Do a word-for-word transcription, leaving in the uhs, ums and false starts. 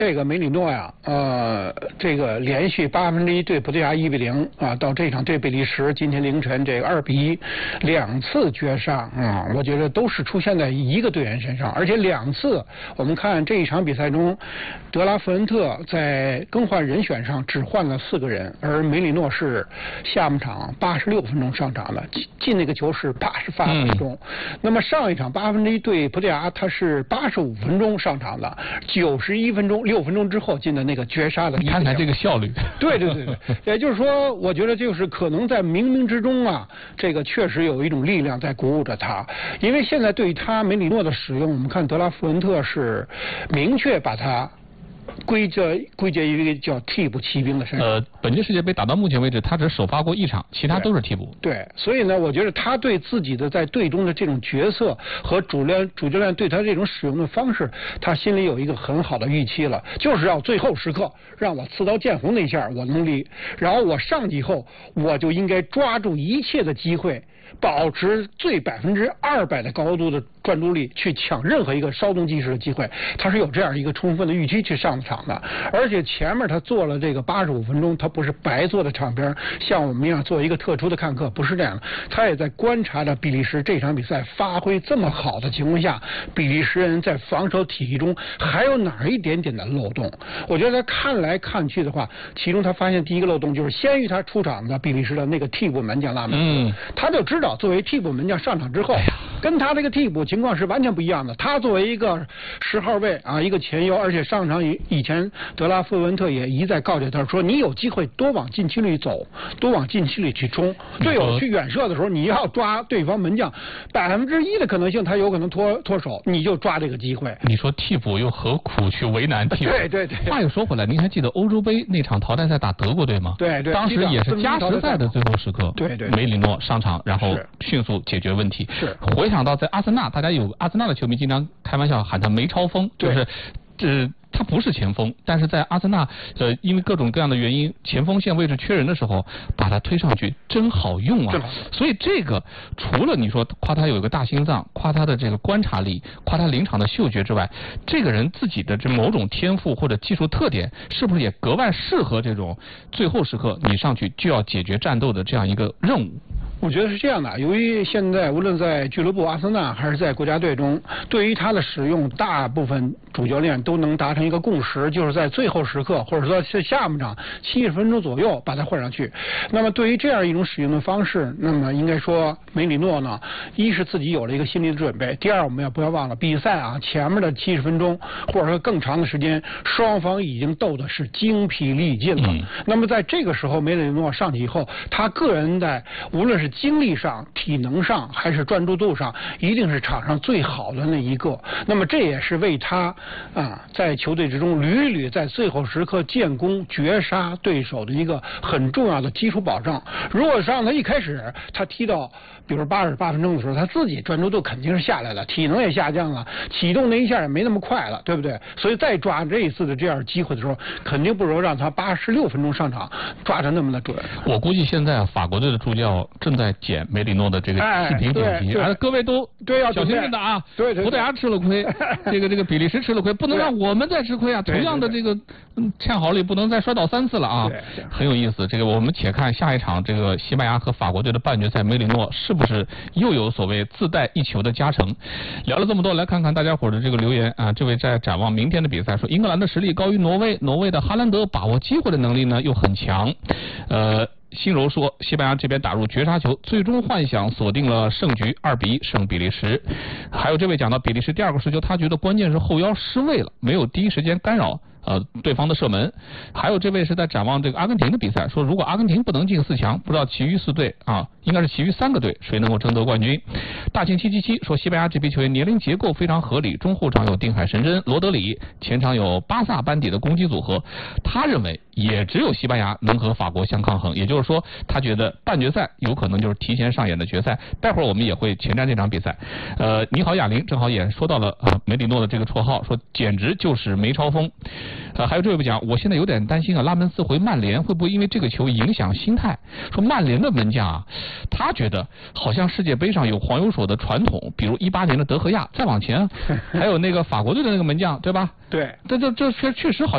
这个梅里诺呀，呃，这个连续八分之一对葡萄牙一比零啊，到这场对比利时今天凌晨这个二比一，两次绝杀啊，我觉得都是出现在一个队员身上，而且两次我们看这一场比赛中，德拉弗恩特在更换人选上只换了四个人，而梅里诺是下半场八十六分钟上场的，进进那个球是八十八分钟。嗯、那么上一场八分之一对葡萄牙，他是八十五分钟上场的，九十一分钟。六分钟之后进的那个绝杀的， 你看看这个效率。 对对对对，也就是说，我觉得就是可能在冥冥之中啊，这个确实有一种力量在鼓舞着他。因为现在对于他梅里诺的使用，我们看德拉弗恩特是明确把他归结归结于一个叫替补骑兵的身上。 呃，本届世界杯打到目前为止，他只首发过一场，其他都是替补。 对，对，所以呢，我觉得他对自己的在队中的这种角色和主练主教练对他这种使用的方式，他心里有一个很好的预期了，就是要最后时刻让我刺刀见红那一下我能力，然后我上去以后，我就应该抓住一切的机会。保持最百分之二百的高度的专注力去抢任何一个稍纵即逝的机会，他是有这样一个充分的预期去上场的。而且前面他做了这个八十五分钟，他不是白坐在场边像我们一样做一个特殊的看客，不是这样的。他也在观察着比利时这场比赛发挥这么好的情况下，比利时人在防守体系中还有哪一点点的漏洞。我觉得他看来看去的话，其中他发现第一个漏洞就是先于他出场的比利时的那个替补门将拉梅斯，嗯、他就知道作为替补门将上场之后，跟他这个替补情况是完全不一样的。他作为一个十号位啊，一个前腰，而且上场以以前德拉夫文特也一再告诫他说，你有机会多往禁区里走，多往禁区里去冲。队友去远射的时候，你要抓对方门将百分之一的可能性，他有可能脱脱手，你就抓这个机会。 你说替补又何苦去为难替补？ 对对对。 话又说回来，您还记得欧洲杯那场淘汰赛打德国队吗？ 对对。 当时也是加时赛的最后时刻， 对 对, 对。 梅里诺上场，然后迅速解决问题。 是。 回想到在阿森纳，大家有阿森纳的球迷经常开玩笑喊他梅超风，就是这。他不是前锋，但是在阿森纳，呃，因为各种各样的原因，前锋线位置缺人的时候，把他推上去，真好用啊！所以这个除了你说夸他有一个大心脏，夸他的这个观察力，夸他临场的嗅觉之外，这个人自己的这某种天赋或者技术特点，是不是也格外适合这种最后时刻你上去就要解决战斗的这样一个任务？ 我觉得是这样的，由于现在无论在俱乐部阿森纳还是在国家队中，对于他的使用，大部分主教练都能达成一个共识，就是在最后时刻，或者说是下半场七十分钟左右把他换上去。那么对于这样一种使用的方式，那么应该说梅里诺呢，一是自己有了一个心理的准备，第二我们要不要忘了比赛啊前面的七十分钟或者说更长的时间，双方已经斗的是精疲力尽了。嗯、那么在这个时候，梅里诺上去以后，他个人在无论是精力上、体能上还是专注度上，一定是场上最好的那一个。那么这也是为他啊，在球队之中屡屡在最后时刻建功、绝杀对手的一个很重要的基础保障。如果是让他一开始他踢到比如八十八分钟的时候，他自己专注度肯定是下来了，体能也下降了，启动那一下也没那么快了，对不对？所以再抓这一次的这样机会的时候，肯定不如让他八十六分钟上场抓得那么的准。 我估计现在法国队的助教正在剪梅里诺的这个视频剪辑，哎、各位都对要小心点的啊！ 对对， 葡萄牙吃了亏，这个这个比利时吃了亏，不能让我们再吃亏啊！同样的这个堑壕里不能再摔倒三次了啊！很有意思。这个我们且看下一场这个西班牙和法国队的半决赛，梅里诺是不是又有所谓自带一球的加成？聊了这么多，来看看大家伙的这个留言啊！这位在展望明天的比赛说，英格兰的实力高于挪威，挪威的哈兰德把握机会的能力呢又很强，呃。新柔说，西班牙这边打入绝杀球，最终幻想锁定了胜局，二比一胜比利时。还有这位讲到比利时第二个失球，他觉得关键是后腰失位了，没有第一时间干扰呃对方的射门。还有这位是在展望这个阿根廷的比赛，说如果阿根廷不能进四强，不知道其余四队啊，应该是其余三个队谁能够争得冠军。大庆七七七说，西班牙这批球员年龄结构非常合理，中后场有定海神针罗德里，前场有巴萨班底的攻击组合，他认为也只有西班牙能和法国相抗衡，也就是说他觉得半决赛有可能就是提前上演的决赛。待会儿我们也会前瞻这场比赛。呃，你好哑铃正好也说到了啊、呃、梅里诺的这个绰号，说简直就是梅超风。呃，还有这位讲，我现在有点担心啊，拉门斯回曼联会不会因为这个球影响心态？说曼联的门将啊，他觉得好像世界杯上有黄油手的传统，比如一八年的德赫亚，再往前还有那个法国队的那个门将，对吧？ 对， 这这这确确实好。